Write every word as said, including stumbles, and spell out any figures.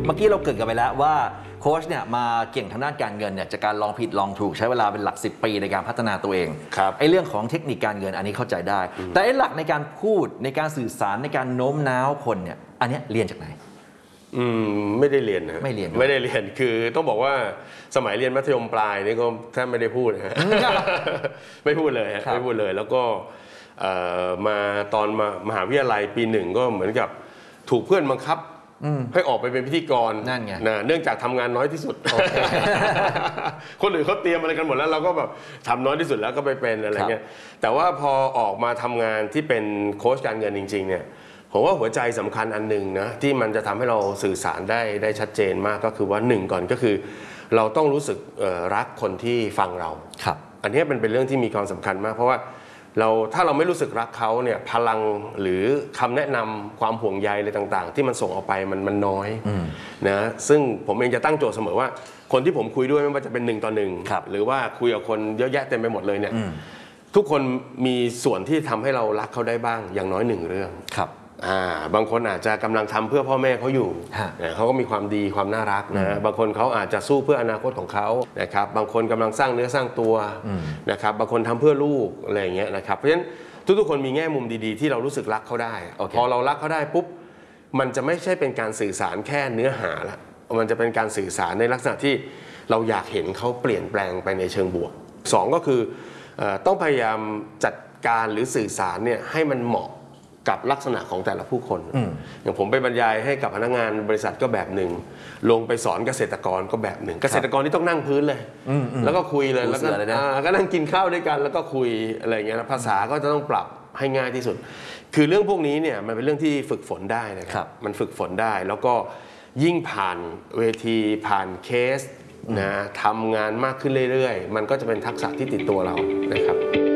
เมื่อกี้เราเกิดกันไปแล้วว่าโค้ชเนี่ยมาเก่งทางด้านการเงินเนี่ยจากการลองผิดลองถูกใช้เวลาเป็นหลักสิบปีในการพัฒนาตัวเองไอ้เรื่องของเทคนิคการเงินอันนี้เข้าใจได้แต่ไอ้หลักในการพูดในการสื่อสารในการโน้มน้าวคนเนี่ยอันนี้เรียนจากไหนอืมไม่ได้เรียนนะไม่เรียนไม่ได้เรียนคือต้องบอกว่าสมัยเรียนมัธยมปลายนี่ก็แทบไม่ได้พูดฮะไม่พูดเลยฮะไม่พูดเลยแล้วก็มาตอนมามหาวิทยาลัยปีหนึ่งก็เหมือนกับถูกเพื่อนบังคับให้ออกไปเป็นพิธีกรนั่นไงนะเนื่องจากทำงานน้อยที่สุด คนอื่นเขาเตรียมอะไรกันหมดแล้วเราก็แบบทำน้อยที่สุดแล้วก็ไปเป็นอะไรเงี้ยแต่ว่าพอออกมาทำงานที่เป็นโค้ชการเงินจริงๆเนี่ยผมว่าหัวใจสำคัญอันหนึ่งนะที่มันจะทำให้เราสื่อสารได้ได้ชัดเจนมากก็คือว่าหนึ่งก่อนก็คือเราต้องรู้สึกรักคนที่ฟังเราครับอันนี้เป็นเป็นเรื่องที่มีความสำคัญมากเพราะว่าเราถ้าเราไม่รู้สึกรักเขาเนี่ยพลังหรือคำแนะนำความห่วงใยอะไรต่างๆที่มันส่งออกไปมันมันน้อยนะซึ่งผมเองจะตั้งโจทย์เสมอว่าคนที่ผมคุยด้วยไม่ว่าจะเป็นหนึ่งต่อหนึ่งหรือว่าคุยกับคนเยอะแยะเต็มไปหมดเลยเนี่ยทุกคนมีส่วนที่ทำให้เรารักเขาได้บ้างอย่างน้อยหนึ่งเรื่องครับอ่าบางคนอาจจะกำลังทำเพื่อพ่อแม่เขาอยู่เขาก็มีความดีความน่ารักนะบางคนเขาอาจจะสู้เพื่ออนาคตของเขานะครับบางคนกำลังสร้างเนื้อสร้างตัวนะครับบางคนทำเพื่อลูกอะไรอย่างเงี้ยนะครับเพราะฉะนั้นทุกๆคนมีแง่มุมดีๆที่เรารู้สึกรักเขาได้พอเรารักเขาได้ปุ๊บมันจะไม่ใช่เป็นการสื่อสารแค่เนื้อหาละมันจะเป็นการสื่อสารในลักษณะที่เราอยากเห็นเขาเปลี่ยนแปลงไปในเชิงบวกสองก็คือต้องพยายามจัดการหรือสื่อสารเนี่ยให้มันเหมาะกับลักษณะของแต่ละผู้คนอย่างผมไปบรรยายให้กับพนักงานบริษัทก็แบบหนึ่งลงไปสอนเกษตรกรก็แบบหนึ่งเกษตรกรที่ต้องนั่งพื้นเลยแล้วก็คุยเลยแล้วก็ก็นั่งกินข้าวด้วยกันแล้วก็คุยอะไรเงี้ยภาษาก็จะต้องปรับให้ง่ายที่สุดคือเรื่องพวกนี้เนี่ยมันเป็นเรื่องที่ฝึกฝนได้นะครับมันฝึกฝนได้แล้วก็ยิ่งผ่านเวทีผ่านเคสนะทำงานมากขึ้นเรื่อยๆมันก็จะเป็นทักษะที่ติดตัวเรานะครับ